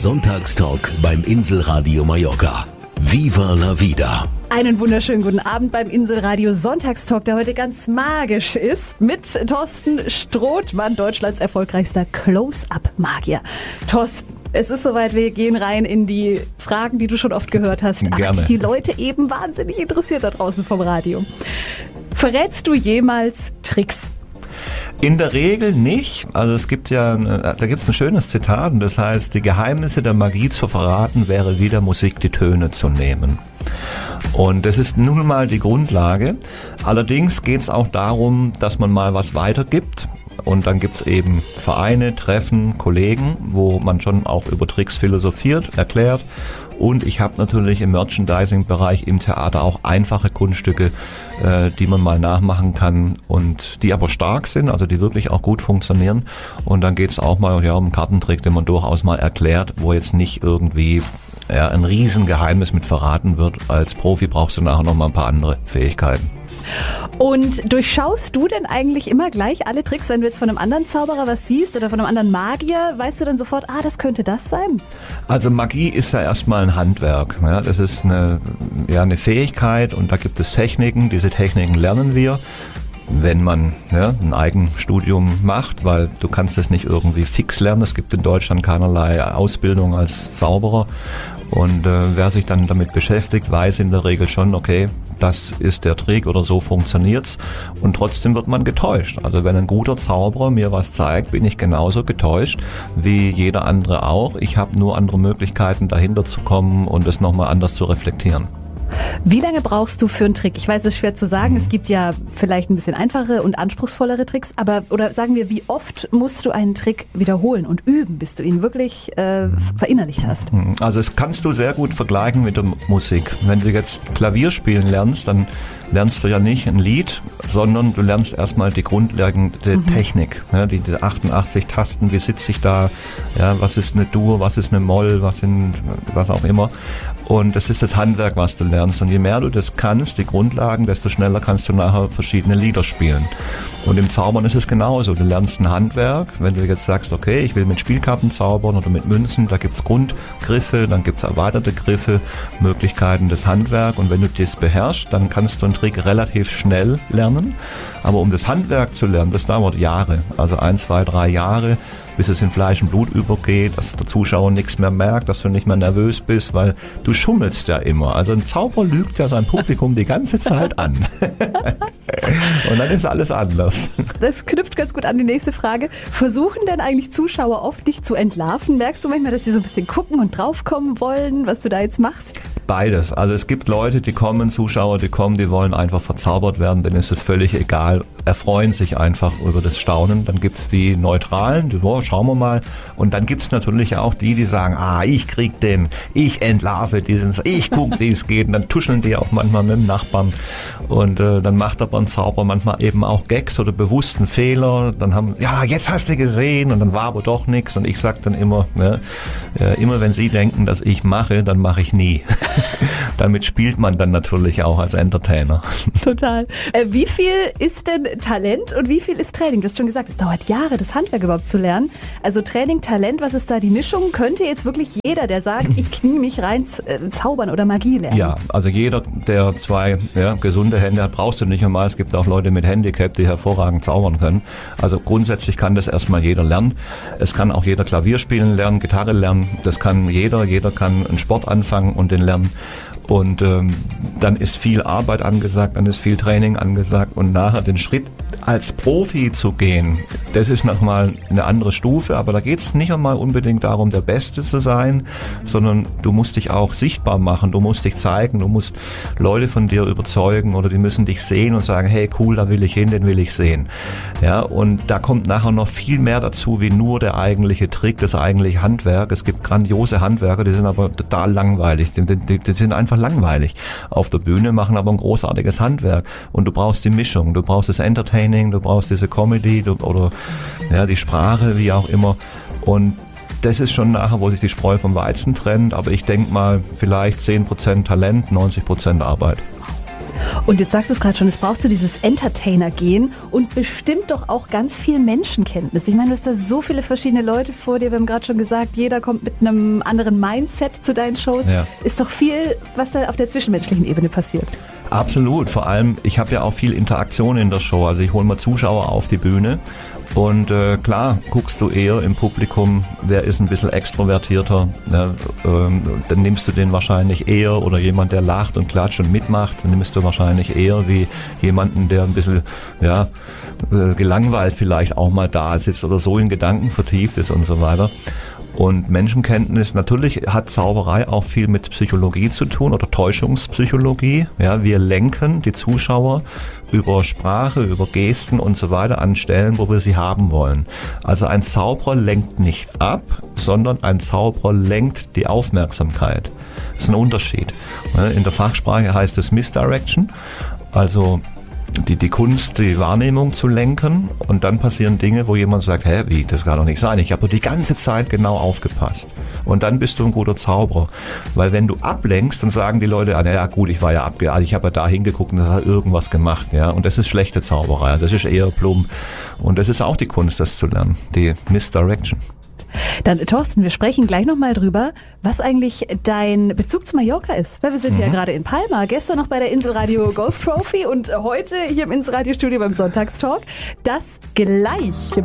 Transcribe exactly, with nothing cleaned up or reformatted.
Sonntagstalk beim Inselradio Mallorca. Viva la Vida. Einen wunderschönen guten Abend beim Inselradio Sonntagstalk, der heute ganz magisch ist, mit Thorsten Strothmann, Deutschlands erfolgreichster Close-Up-Magier. Thorsten, es ist soweit, wir gehen rein in die Fragen, die du schon oft gehört hast, Gerne. aber die, die Leute eben wahnsinnig interessiert da draußen vom Radio. Verrätst du jemals Tricks? In der Regel nicht. Also es gibt ja, da gibt es ein schönes Zitat und das heißt, die Geheimnisse der Magie zu verraten, wäre wie der Musik die Töne zu nehmen. Und das ist nun mal die Grundlage. Allerdings geht es auch darum, dass man mal was weitergibt. Und dann gibt es eben Vereine, Treffen, Kollegen, wo man schon auch über Tricks philosophiert, erklärt. Und ich habe natürlich im Merchandising-Bereich im Theater auch einfache Kunststücke, äh, die man mal nachmachen kann und die aber stark sind, also die wirklich auch gut funktionieren. Und dann geht es auch mal ja, um einen Kartentrick, den man durchaus mal erklärt, wo jetzt nicht irgendwie ja, ein Riesengeheimnis mit verraten wird. Als Profi brauchst du nachher noch mal ein paar andere Fähigkeiten. Und durchschaust du denn eigentlich immer gleich alle Tricks, wenn du jetzt von einem anderen Zauberer was siehst oder von einem anderen Magier, weißt du dann sofort, ah, das könnte das sein? Also Magie ist ja erstmal ein Handwerk. Ja, das ist eine, ja, eine Fähigkeit und da gibt es Techniken. Diese Techniken lernen wir, wenn man ja, ein Eigenstudium macht, weil du kannst es nicht irgendwie fix lernen. Es gibt in Deutschland keinerlei Ausbildung als Zauberer. Und äh, wer sich dann damit beschäftigt, weiß in der Regel schon, okay, das ist der Trick oder so funktioniert's. Und trotzdem wird man getäuscht. Also wenn ein guter Zauberer mir was zeigt, bin ich genauso getäuscht wie jeder andere auch. Ich habe nur andere Möglichkeiten, dahinter zu kommen und es nochmal anders zu reflektieren. Wie lange brauchst du für einen Trick? Ich weiß, es ist schwer zu sagen. Es gibt ja vielleicht ein bisschen einfache und anspruchsvollere Tricks. Aber, oder sagen wir, wie oft musst du einen Trick wiederholen und üben, bis du ihn wirklich äh, verinnerlicht hast? Also das kannst du sehr gut vergleichen mit der Musik. Wenn du jetzt Klavier spielen lernst, dann lernst du ja nicht ein Lied, sondern du lernst erstmal die grundlegende mhm. Technik. Ja, die, die achtundachtzig Tasten, wie sitze ich da, ja, was ist eine Dur, was ist eine Moll, was sind, was auch immer. Und das ist das Handwerk, was du lernst. Und je mehr du das kannst, die Grundlagen, desto schneller kannst du nachher verschiedene Lieder spielen. Und im Zaubern ist es genauso. Du lernst ein Handwerk. Wenn du jetzt sagst, okay, ich will mit Spielkarten zaubern oder mit Münzen, da gibt's Grundgriffe, dann gibt's erweiterte Griffe, Möglichkeiten des Handwerks. Und wenn du das beherrschst, dann kannst du einen Trick relativ schnell lernen. Aber um das Handwerk zu lernen, das dauert Jahre. Also ein, zwei, drei Jahre, bis es in Fleisch und Blut übergeht, dass der Zuschauer nichts mehr merkt, dass du nicht mehr nervös bist, weil du schummelst ja immer. Also ein Zauberer lügt ja sein Publikum die ganze Zeit an. Und dann ist alles anders. Das knüpft ganz gut an die nächste Frage. Versuchen denn eigentlich Zuschauer oft, dich zu entlarven? Merkst du manchmal, dass sie so ein bisschen gucken und draufkommen wollen, was du da jetzt machst? Beides. Also es gibt Leute, die kommen, Zuschauer, die kommen, die wollen einfach verzaubert werden, denen ist es völlig egal, erfreuen sich einfach über das Staunen. Dann gibt es die Neutralen, die, oh, schauen wir mal. Und dann gibt es natürlich auch die, die sagen, ah, ich krieg den, ich entlarve diesen, ich guck, wie es geht. Und dann tuscheln die auch manchmal mit dem Nachbarn. Und äh, dann macht aber ein Zauberer manchmal eben auch Gags oder bewussten Fehler. Dann haben, ja, jetzt hast du gesehen und dann war aber doch nichts. Und ich sag dann immer, ne, äh, immer wenn sie denken, dass ich mache, dann mache ich nie. Damit spielt man dann natürlich auch als Entertainer. Total. Äh, wie viel ist denn Talent und wie viel ist Training? Du hast schon gesagt, es dauert Jahre, das Handwerk überhaupt zu lernen. Also Training, Talent, was ist da die Mischung? Könnte jetzt wirklich jeder, der sagt, ich knie mich rein, äh, zaubern oder Magie lernen? Ja, also jeder, der zwei ja, gesunde Hände hat, brauchst du nicht einmal. Es gibt auch Leute mit Handicap, die hervorragend zaubern können. Also grundsätzlich kann das erstmal jeder lernen. Es kann auch jeder Klavier spielen lernen, Gitarre lernen. Das kann jeder. Jeder kann einen Sport anfangen und den lernen. Und ähm, dann ist viel Arbeit angesagt, dann ist viel Training angesagt und nachher den Schritt als Profi zu gehen, das ist nochmal eine andere Stufe, aber da geht es nicht einmal unbedingt darum, der Beste zu sein, sondern du musst dich auch sichtbar machen, du musst dich zeigen, du musst Leute von dir überzeugen oder die müssen dich sehen und sagen, hey cool, da will ich hin, den will ich sehen. Ja, und da kommt nachher noch viel mehr dazu, wie nur der eigentliche Trick, das eigentliche Handwerk. Es gibt grandiose Handwerker, die sind aber total langweilig, die, die, die sind einfach langweilig auf der Bühne, machen aber ein großartiges Handwerk und du brauchst die Mischung, du brauchst das Entertaining, du brauchst diese Comedy du, oder ja, die Sprache, wie auch immer und das ist schon nachher, wo sich die Spreu vom Weizen trennt, aber ich denke mal vielleicht zehn Prozent Talent, neunzig Prozent Arbeit. Und jetzt sagst du es gerade schon, es braucht so dieses Entertainer-Gehen und bestimmt doch auch ganz viel Menschenkenntnis. Ich meine, du hast da so viele verschiedene Leute vor dir. Wir haben gerade schon gesagt, jeder kommt mit einem anderen Mindset zu deinen Shows. Ja. Ist doch viel, was da auf der zwischenmenschlichen Ebene passiert. Absolut. Vor allem, ich habe ja auch viel Interaktion in der Show. Also ich hole mal Zuschauer auf die Bühne. Und äh, klar, guckst du eher im Publikum, wer ist ein bisschen extrovertierter, ne? ähm, dann nimmst du den wahrscheinlich eher, oder jemand, der lacht und klatscht und mitmacht, dann nimmst du wahrscheinlich eher wie jemanden, der ein bisschen ja, äh, gelangweilt vielleicht auch mal da sitzt oder so in Gedanken vertieft ist und so weiter. Und Menschenkenntnis, natürlich hat Zauberei auch viel mit Psychologie zu tun oder Täuschungspsychologie. Ja, wir lenken die Zuschauer über Sprache, über Gesten und so weiter an Stellen, wo wir sie haben wollen. Also ein Zauberer lenkt nicht ab, sondern ein Zauberer lenkt die Aufmerksamkeit. Das ist ein Unterschied. In der Fachsprache heißt es Misdirection, also Die, die Kunst, die Wahrnehmung zu lenken, und dann passieren Dinge, wo jemand sagt, hä, wie, das kann doch nicht sein, ich habe die ganze Zeit genau aufgepasst. Und dann bist du ein guter Zauberer. Weil wenn du ablenkst, dann sagen die Leute, ah, naja gut, ich war ja abge, ich habe ja da hingeguckt und das hat irgendwas gemacht. Ja? Und das ist schlechte Zauberei, das ist eher plump. Und das ist auch die Kunst, das zu lernen, die Misdirection. Dann, Thorsten, wir sprechen gleich nochmal drüber, was eigentlich dein Bezug zu Mallorca ist. Weil wir sind mhm. ja gerade in Palma, gestern noch bei der Inselradio Golf Trophy und heute hier im Inselradio Studio beim Sonntagstalk. Das gleich.